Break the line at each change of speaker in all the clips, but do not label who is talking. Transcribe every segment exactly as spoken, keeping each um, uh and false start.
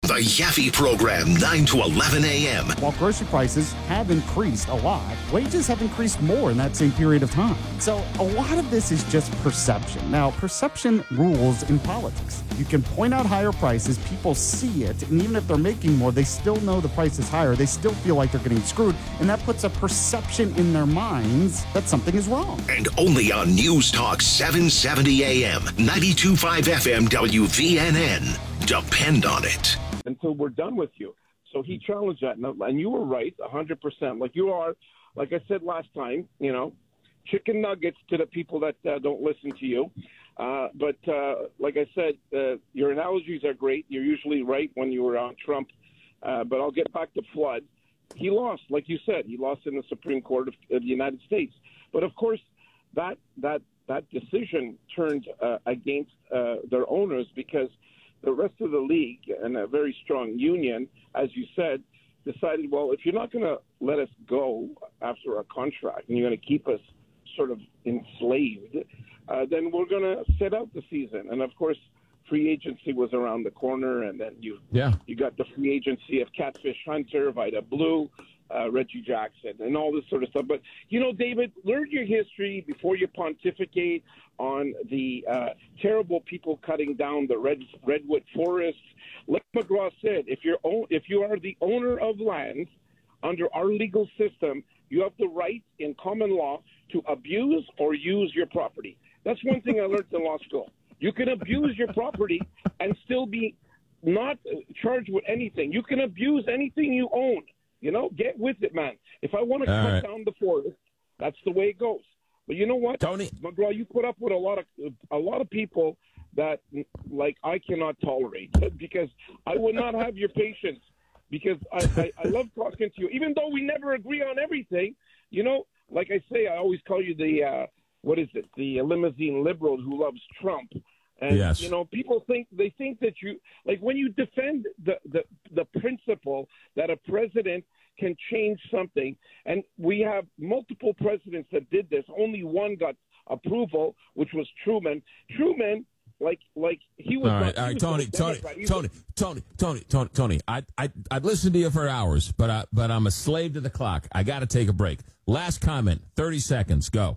The Yaffe Program, nine to eleven a.m.
While grocery prices have increased a lot, wages have increased more in that same period of time. So a lot of this is just perception. Now, perception rules in politics. You can point out higher prices, people see it, and even if they're making more, they still know the price is higher. They still feel like they're getting screwed, and that puts a perception in their minds that something is wrong.
And only on News Talk seven seventy a.m., ninety-two point five F M W V N N. Depend on it.
Until we're done with you. So he challenged that. And you were right, one hundred percent. Like you are, like I said last time, you know, chicken nuggets to the people that uh, don't listen to you. Uh, but uh, like I said, uh, your analogies are great. You're usually right when you were on Trump. Uh, but I'll get back to Flood. He lost, like you said. He lost in the Supreme Court of, of the United States. But, of course, that that that decision turned uh, against uh, their owners because the rest of the league and a very strong union, as you said, decided, well, if you're not going to let us go after our contract and you're going to keep us sort of enslaved, uh, then we're going to sit out the season. And, of course, free agency was around the corner, and then you
yeah.
you got the free agency of Catfish Hunter, Vida Blue, uh, Reggie Jackson, and all this sort of stuff. But, you know, David, learn your history before you pontificate on the uh, terrible people cutting down the red, redwood forests. Like McGraw said, if you're own, if you are the owner of land under our legal system, you have the right in common law to abuse or use your property. That's one thing I learned in law school. You can abuse your property and still be not charged with anything. You can abuse anything you own. You know, get with it, man. If I want to cut
right.
down the forest, that's the way it goes. But you know what,
Tony
McGraw, you put up with a lot of a lot of people that, like, I cannot tolerate because I would not have your patience. Because I, I, I love talking to you, even though we never agree on everything. You know, like I say, I always call you the uh, what is it, the limousine liberal who loves Trump. And,
yes.
you know, people think they think that you like when you defend the, the, the principle that a president can change something. And we have multiple presidents that did this. Only one got approval, which was Truman. Truman, like, like he was.
All right,
not,
all right,
was
Tony,
not
Tony,
Democrat.
Tony, Tony, Tony, Tony, Tony. I, I, I'd listen to you for hours, but I, but I'm a slave to the clock. I got to take a break. Last comment, thirty seconds. Go.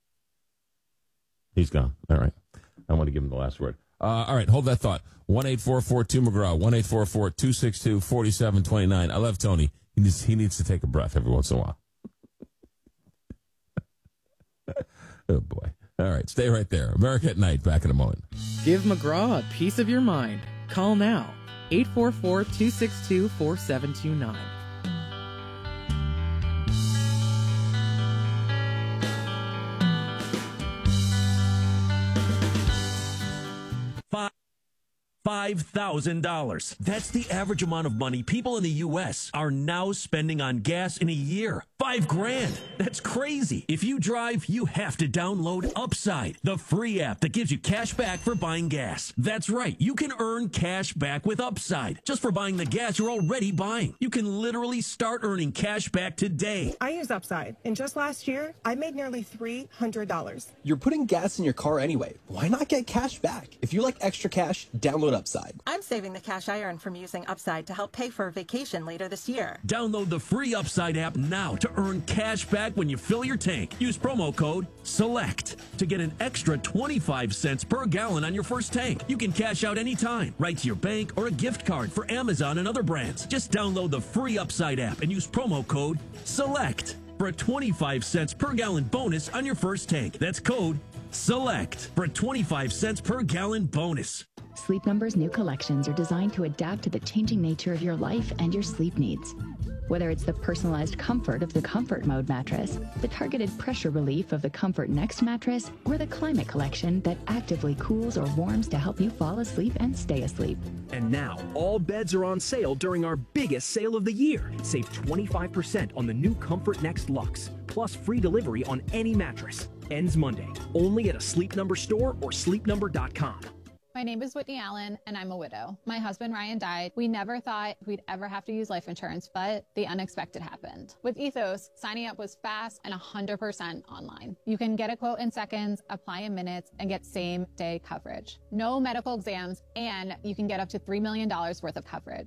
He's gone. All right. I want to give him the last word. Uh, all right, hold that thought. one eight four four two McGraw, one eight four four two six two four seven two nine. I love Tony. He needs, he needs to take a breath every once in a while. Oh, boy. All right, stay right there. America at Night, back in a moment.
Give McGraw a piece of your mind. Call now, eight four four two six two four seven two nine.
five thousand dollars. That's the average amount of money people in the U S are now spending on gas in a year. Five grand. That's crazy. If you drive, you have to download Upside, the free app that gives you cash back for buying gas. That's right. You can earn cash back with Upside just for buying the gas you're already buying. You can literally start earning cash back today.
I use Upside, and just last year, I made nearly three hundred dollars.
You're putting gas in your car anyway. Why not get cash back? If you like extra cash, download Upside.
I'm saving the cash I earn from using Upside to help pay for a vacation later this year.
Download the free Upside app now to earn cash back when you fill your tank. Use promo code SELECT to get an extra twenty-five cents per gallon on your first tank. You can cash out anytime, right to your bank or a gift card for Amazon and other brands. Just download the free Upside app and use promo code SELECT for a twenty-five cents per gallon bonus on your first tank. That's code SELECT for a twenty-five cents per gallon bonus.
Sleep Number's new collections are designed to adapt to the changing nature of your life and your sleep needs. Whether it's the personalized comfort of the Comfort Mode mattress, the targeted pressure relief of the Comfort Next mattress, or the Climate Collection that actively cools or warms to help you fall asleep and stay asleep.
And now, all beds are on sale during our biggest sale of the year. Save twenty-five percent on the new Comfort Next Luxe, plus free delivery on any mattress. Ends Monday, only at a Sleep Number store or sleep number dot com.
My name is Whitney Allen, and I'm a widow. My husband, Ryan, died. We never thought we'd ever have to use life insurance, but the unexpected happened. With Ethos, signing up was fast and one hundred percent online. You can get a quote in seconds, apply in minutes, and get same-day coverage. No medical exams, and you can get up to three million dollars worth of coverage.